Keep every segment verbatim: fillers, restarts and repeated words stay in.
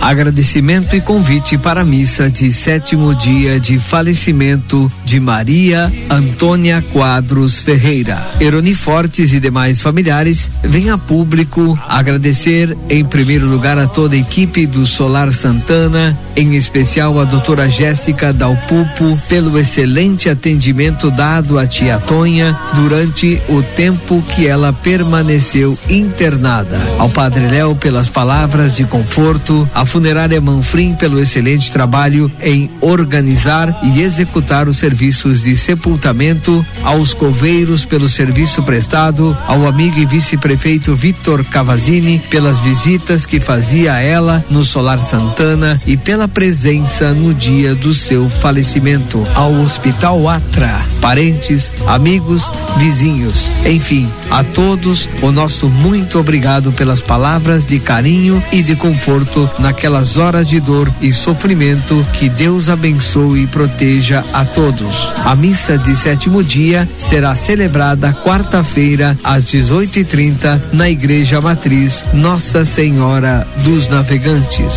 Agradecimento e convite para a missa de sétimo dia de falecimento de Maria Antônia Quadros Ferreira. Eroni Fortes e demais familiares vêm a público agradecer em primeiro lugar a toda a equipe do Solar Santana, em especial a doutora Jéssica Dalpupo, pelo excelente atendimento dado à tia Tonha durante o tempo que ela permaneceu internada. Ao Padre Léo pelas palavras de conforto, a Funerária Manfrim pelo excelente trabalho em organizar e executar os serviços de sepultamento, aos coveiros pelo serviço prestado, ao amigo e vice-prefeito Vitor Cavazini pelas visitas que fazia a ela no Solar Santana e pela presença no dia do seu falecimento, ao Hospital Atra, parentes, amigos, vizinhos, enfim, a todos o nosso muito obrigado pelas palavras de carinho e de conforto naquelas horas de dor e sofrimento. Que Deus abençoe e proteja a todos. A missa de sétimo dia será celebrada quarta-feira às dezoito e trinta na Igreja Matriz Nossa Senhora dos Navegantes.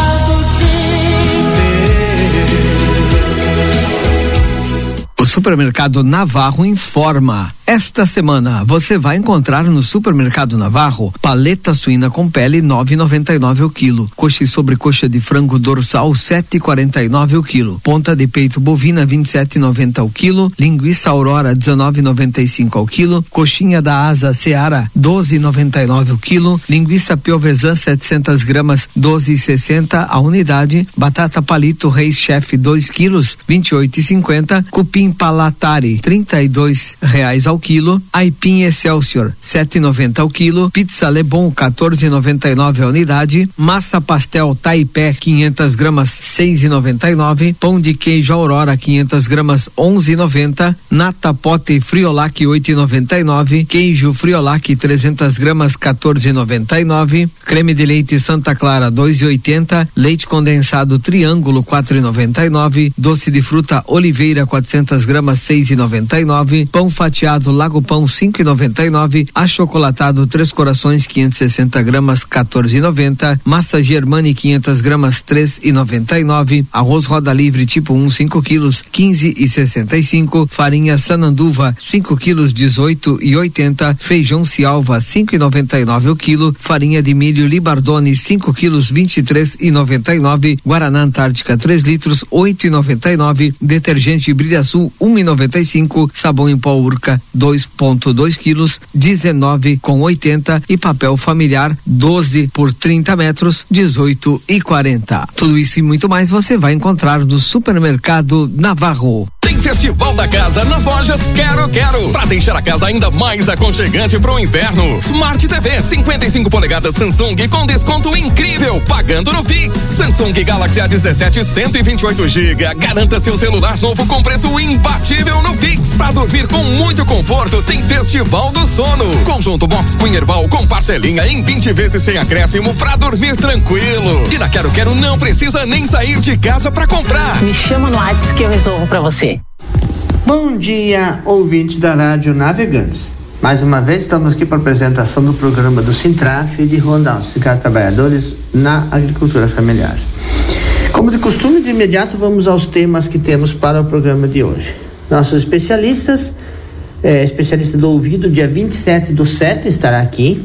O Supermercado Navarro informa. Esta semana você vai encontrar no Supermercado Navarro paleta suína com pele nove e noventa e nove o quilo, coxa e sobrecoxa de frango dorsal sete e quarenta e nove o quilo, ponta de peito bovina vinte e sete e noventa o quilo, linguiça Aurora dezenove e noventa e cinco ao quilo, coxinha da asa Seara doze e noventa e nove o quilo, linguiça Piovesan setecentas gramas doze e sessenta a unidade, batata palito Reis Chef dois quilos vinte e oito e cinquenta, cupim Palatari trinta e dois reais ao quilo, aipim Excelsior sete e noventa ao quilo, pizza Lebon quatorze e noventa e nove a unidade, massa pastel Taipé quinhentas gramas seis e noventa e nove, pão de queijo Aurora quinhentas gramas onze e noventa, nata pote Friolac oito e noventa e nove, queijo Friolac trezentas gramas quatorze e noventa e nove, creme de leite Santa Clara dois e oitenta, leite condensado Triângulo quatro e noventa e nove, doce de fruta Oliveira quatrocentas gramas seis e noventa e nove, pão fatiado Lago Pão cinco e noventa e nove, achocolatado Três Corações quinhentas e sessenta gramas quatorze e noventa, massa Germani quinhentas gramas três e noventa e nove, arroz Roda Livre tipo um cinco quilos quinze e sessenta e cinco, farinha Sananduva cinco quilos dezoito e oitenta, feijão Cialva cinco e noventa e nove o quilo, farinha de milho Libardone cinco quilos vinte e três e noventa e nove, Guaraná Antártica três litros oito e noventa e nove, detergente Brilha Sul um e noventa e cinco, sabão em pó Urca dois vírgula dois quilos dezenove e oitenta e papel familiar doze por trinta metros dezoito e quarenta. Tudo isso e muito mais você vai encontrar no Supermercado Navarro. Tem Festival da Casa nas lojas Quero Quero, pra deixar a casa ainda mais aconchegante pro inverno. Smart T V cinquenta e cinco polegadas Samsung com desconto incrível, pagando no Pix. Samsung Galaxy A dezessete cento e vinte e oito gigas. Garanta seu celular novo com preço imbatível no Pix. Pra dormir com muito conforto, tem Festival do Sono. Conjunto Box Queen Erval com parcelinha em vinte vezes sem acréscimo pra dormir tranquilo. E na Quero Quero não precisa nem sair de casa pra comprar. Me chama no WhatsApp que eu resolvo pra você. Bom dia, ouvintes da Rádio Navegantes. Mais uma vez estamos aqui para a apresentação do programa do Sintraf de Rondão, Sindicato de Trabalhadores na Agricultura Familiar. Como de costume, de imediato vamos aos temas que temos para o programa de hoje. Nossos especialistas, é, especialista do ouvido, dia vinte e sete do sete estará aqui.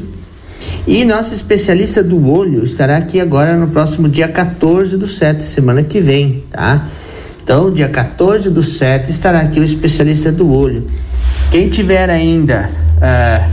E nosso especialista do olho estará aqui agora no próximo dia quatorze do sete, semana que vem, tá? Então, dia quatorze do sete estará aqui o especialista do olho. Quem tiver ainda uh,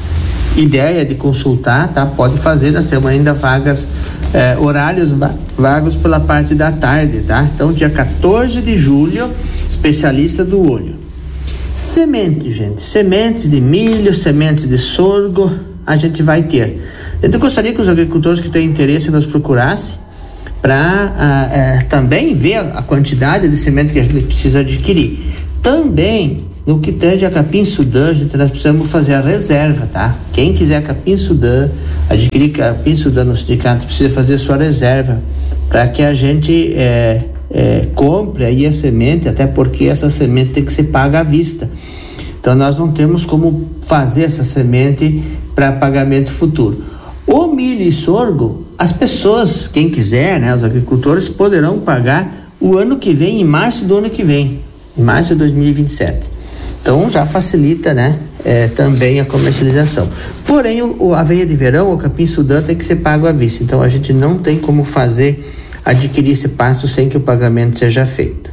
ideia de consultar, tá? Pode fazer, nós temos ainda vagas, uh, horários va- vagos pela parte da tarde, tá? Então, dia quatorze de julho, especialista do olho. Semente, gente, sementes de milho, sementes de sorgo, a gente vai ter. Eu gostaria que os agricultores que têm interesse nos procurassem para uh, uh, também ver a quantidade de semente que a gente precisa adquirir. Também, no que tange a capim-sudã, gente, nós precisamos fazer a reserva, tá? Quem quiser capim-sudã, adquirir capim-sudã no sindicato, precisa fazer a sua reserva para que a gente é, é, compre aí a semente, até porque essa semente tem que ser paga à vista. Então, nós não temos como fazer essa semente para pagamento futuro. O O milho e sorgo, as pessoas, quem quiser, né, os agricultores poderão pagar o ano que vem, em março do ano que vem, em março de dois mil e vinte e sete. Então já facilita, né, é, também a comercialização. Porém, o, o aveia de verão, o capim sudã, tem que ser pago à vista. Então a gente não tem como fazer, adquirir esse pasto sem que o pagamento seja feito.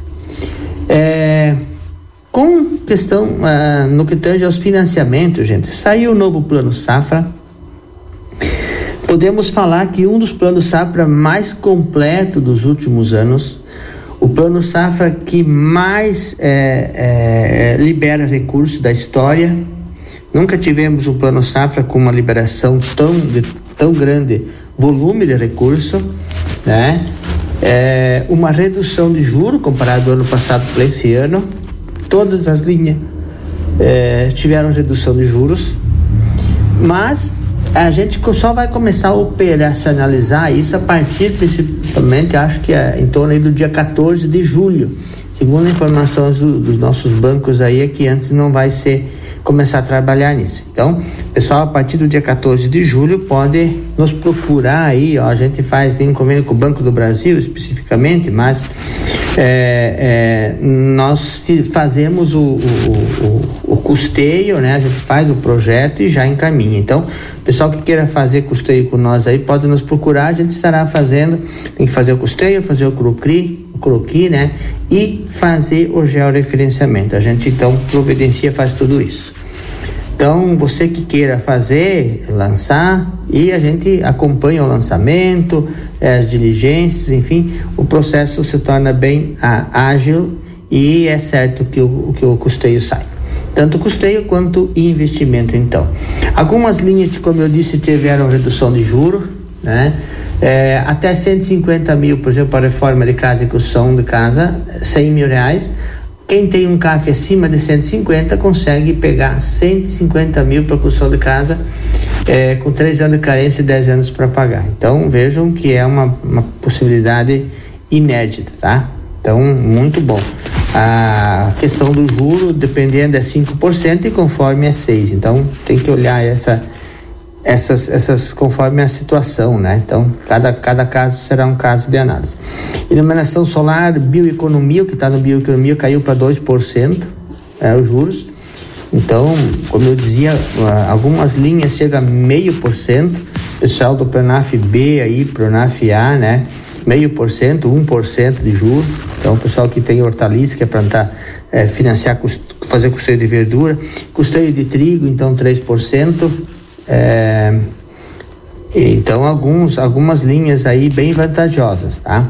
É, com questão, ah, no que tange aos financiamentos, gente, saiu o novo plano safra. Podemos falar que um dos planos safra mais completos dos últimos anos, o plano safra que mais é, é, libera recursos da história. Nunca tivemos um plano safra com uma liberação tão, de, tão grande volume de recurso, né? É, uma redução de juros comparado ao ano passado para esse ano. Todas as linhas é, tiveram redução de juros, mas a gente só vai começar a operacionalizar isso a partir, principalmente, acho que é em torno aí do dia quatorze de julho. Segundo informações do, dos nossos bancos aí, é que antes não vai ser começar a trabalhar nisso. Então, pessoal, a partir do dia quatorze de julho pode nos procurar aí, ó, a gente faz, tem um convênio com o Banco do Brasil especificamente, mas é, é, nós fazemos o, o, o, o custeio, né? A gente faz o projeto e já encaminha. Então, pessoal que queira fazer custeio com nós aí, pode nos procurar, a gente estará fazendo, tem que fazer o custeio, fazer o croquis, o croquis, né? E fazer o georreferenciamento. A gente então providencia, faz tudo isso. Então, você que queira fazer, lançar, e a gente acompanha o lançamento, as diligências, enfim, o processo se torna bem ah, ágil e é certo que o, que o custeio sai. Tanto custeio quanto investimento, então. Algumas linhas, como eu disse, tiveram redução de juros, né? É, até cento e cinquenta mil, por exemplo, para a reforma de casa e construção de casa, cem mil reais. Quem tem um C A F acima de cento e cinquenta consegue pegar cento e cinquenta mil para a construção de casa, é, com três anos de carência e dez anos para pagar. Então vejam que é uma, uma possibilidade inédita, tá? Então, muito bom. A questão do juro, dependendo, é cinco por cento e conforme é seis por cento. Então, tem que olhar essa, essas, essas conforme a situação, né? Então, cada, cada caso será um caso de análise. Iluminação solar, bioeconomia, o que está no bioeconomia caiu para dois por cento, é, os juros. Então, como eu dizia, algumas linhas chegam a meio por cento. Pessoal do Pronaf B aí, Pronaf A, né? Meio por cento, um por cento de juros. Então, o pessoal que tem hortaliça, quer plantar, é, financiar, fazer custeio de verdura, custeio de trigo, então três por cento. É, então, alguns, algumas linhas aí bem vantajosas, tá?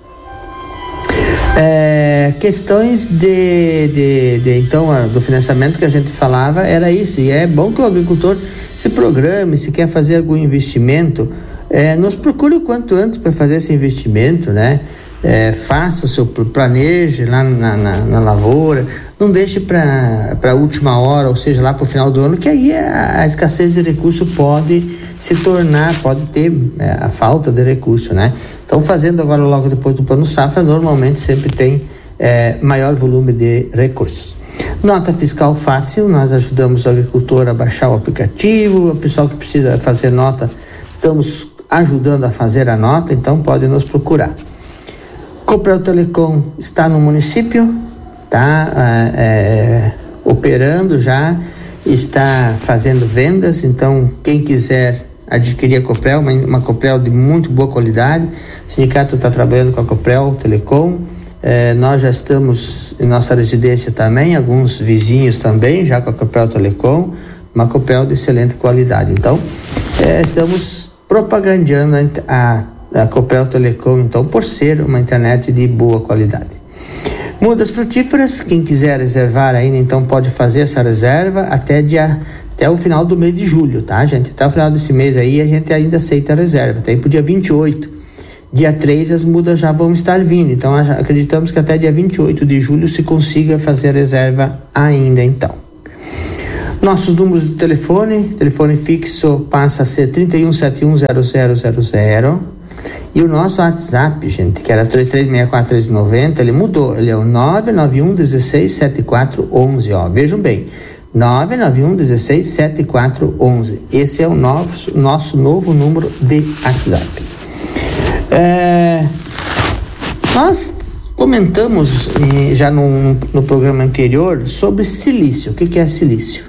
É, questões de, de, de então a, do financiamento que a gente falava era isso, e é bom que o agricultor se programe, se quer fazer algum investimento, é, nos procure o quanto antes para fazer esse investimento, né? É, faça o seu planeje lá na, na, na lavoura, não deixe para a última hora, ou seja, lá para o final do ano, que aí a, a escassez de recurso pode se tornar, pode ter é, a falta de recurso, né? Então, fazendo agora logo depois do plano safra, normalmente sempre tem é, maior volume de recursos. Nota fiscal fácil, nós ajudamos o agricultor a baixar o aplicativo, o pessoal que precisa fazer nota, estamos ajudando a fazer a nota, então pode nos procurar. Coprel Telecom está no município, está é, é, operando já, está fazendo vendas, então quem quiser adquirir a Coprel, uma, uma Coprel de muito boa qualidade, o sindicato está trabalhando com a Coprel Telecom, é, nós já estamos em nossa residência também, alguns vizinhos também, já com a Coprel Telecom, uma Coprel de excelente qualidade. Então, é, estamos propagandeando a, a Coprel Telecom, então, por ser uma internet de boa qualidade. Mudas frutíferas, quem quiser reservar ainda, então pode fazer essa reserva até dia, até o final do mês de julho, tá, gente? Até o final desse mês aí a gente ainda aceita a reserva, até pro dia vinte e oito. Dia três as mudas já vão estar vindo, então acreditamos que até dia vinte e oito de julho se consiga fazer a reserva ainda, então. Nossos números de telefone, telefone fixo passa a ser trinta e um, setenta e um, zero zero zero zero. E o nosso WhatsApp, gente, que era três três seis quatro três nove zero, ele mudou, ele é o nove nove um um seis sete quatro um um, ó, vejam bem, nove nove um um seis sete quatro um um. Esse é o nosso, nosso novo número de WhatsApp. É, nós comentamos eh, já no, no programa anterior sobre silício. O que, que é silício?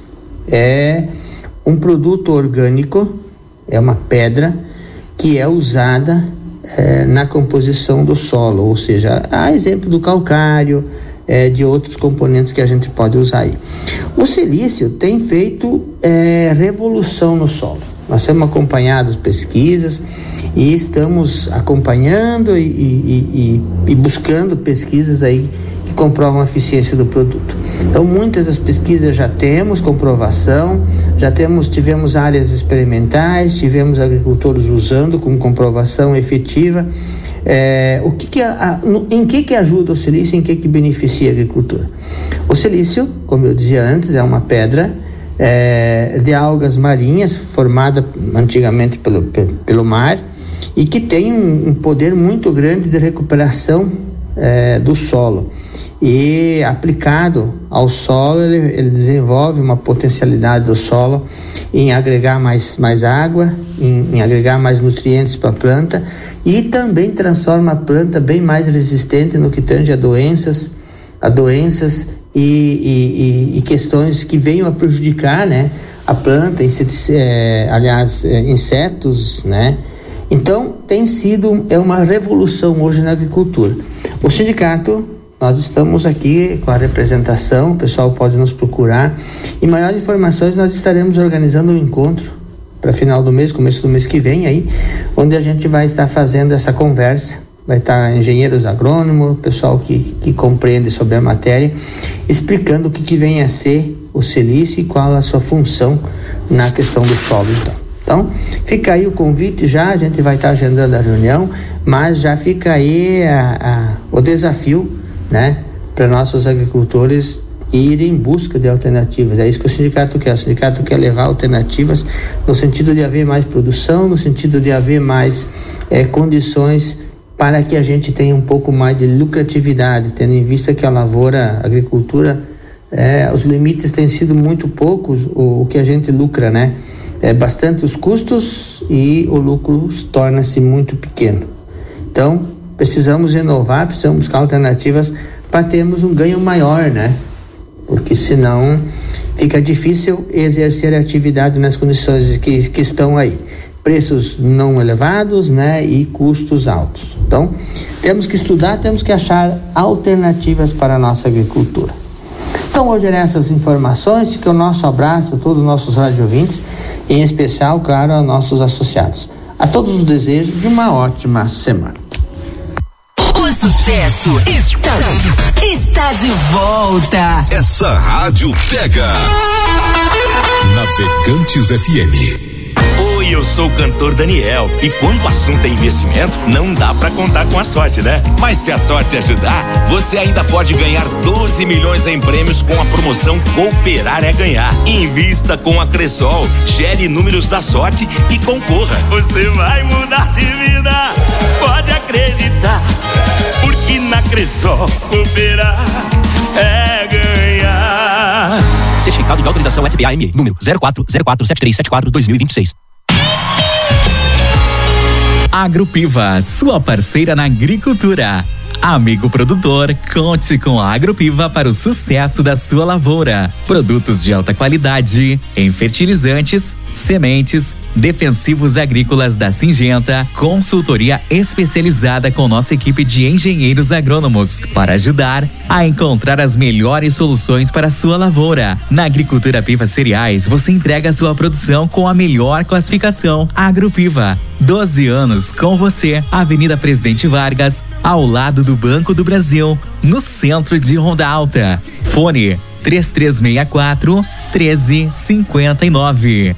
É um produto orgânico, é uma pedra que é usada eh, na composição do solo, ou seja, a exemplo do calcário, eh, de outros componentes que a gente pode usar aí. O silício tem feito eh, revolução no solo. Nós temos acompanhado pesquisas e estamos acompanhando e, e, e, e buscando pesquisas aí que comprovam a eficiência do produto. Então, muitas das pesquisas já temos comprovação, já temos, tivemos áreas experimentais, tivemos agricultores usando com comprovação efetiva. É, o que que a, a, no, em que que ajuda o silício, em que que beneficia a agricultura? O silício, como eu dizia antes, é uma pedra É, de algas marinhas formada antigamente pelo, pelo mar e que tem um, um poder muito grande de recuperação é, do solo, e aplicado ao solo ele, ele desenvolve uma potencialidade do solo em agregar mais, mais água, em, em agregar mais nutrientes para a planta, e também transforma a planta bem mais resistente no que tange a doenças, a doenças E, e, e questões que venham a prejudicar, né, a planta, insetos, é, aliás, é, insetos, né? Então, tem sido, é uma revolução hoje na agricultura. O sindicato, nós estamos aqui com a representação, o pessoal pode nos procurar. E maiores informações, nós estaremos organizando um encontro para final do mês, começo do mês que vem aí, onde a gente vai estar fazendo essa conversa. Vai estar engenheiros agrônomos, pessoal que, que compreende sobre a matéria, explicando o que, que vem a ser o silício e qual a sua função na questão do solo. Então, então fica aí o convite já, a gente vai estar agendando a reunião, mas já fica aí a, a, o desafio, né, para nossos agricultores irem em busca de alternativas. É isso que o sindicato quer. O sindicato quer levar alternativas no sentido de haver mais produção, no sentido de haver mais é, condições para que a gente tenha um pouco mais de lucratividade, tendo em vista que a lavoura, a agricultura, é, os limites têm sido muito poucos, o, o que a gente lucra, né? É bastante os custos e o lucro torna-se muito pequeno. Então, precisamos inovar, precisamos buscar alternativas para termos um ganho maior, né? Porque senão fica difícil exercer a atividade nas condições que, que estão aí. Preços não elevados, né, e custos altos. Então, temos que estudar, temos que achar alternativas para a nossa agricultura. Então, hoje eram essas informações, fica o nosso abraço a todos os nossos rádio ouvintes, em especial, claro, aos nossos associados. A todos os desejos de uma ótima semana. O sucesso está, está de volta. Essa rádio pega. Navegantes F M. Oi, eu sou o cantor Daniel, e quando o assunto é investimento, não dá pra contar com a sorte, né? Mas se a sorte ajudar, você ainda pode ganhar doze milhões em prêmios com a promoção Cooperar é Ganhar. Invista com a Cressol, gere números da sorte e concorra. Você vai mudar de vida, pode acreditar, porque na Cressol cooperar é ganhar. Certificado de autorização S B A M E, número zero quatro zero quatro sete três sete quatro dois mil e vinte e seis. Agropiva, sua parceira na agricultura. Amigo produtor, conte com a Agropiva para o sucesso da sua lavoura. Produtos de alta qualidade em fertilizantes, sementes, defensivos agrícolas da Syngenta, consultoria especializada com nossa equipe de engenheiros agrônomos para ajudar a encontrar as melhores soluções para a sua lavoura. Na Agricultura Piva Cereais, você entrega a sua produção com a melhor classificação. Agropiva, doze anos com você. Avenida Presidente Vargas, ao lado do Banco do Brasil, no centro de Ronda Alta. Fone três três seis quatro, um três cinco nove.